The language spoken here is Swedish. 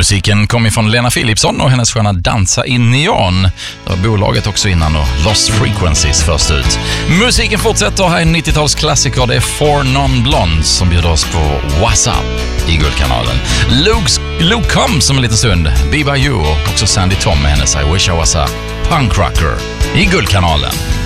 Musiken kom ifrån Lena Philipsson och hennes sköna Dansa i neon. Det var bolaget också innan och Lost Frequencies först ut. Musiken fortsätter, här är 90-talsklassiker. Det är Four Non Blondes som bjuder oss på What's Up i Guldkanalen. Luke Combs om en liten stund. Biba You och också Sandy Tom med hennes I Wish I Was a Punk Rocker i Guldkanalen.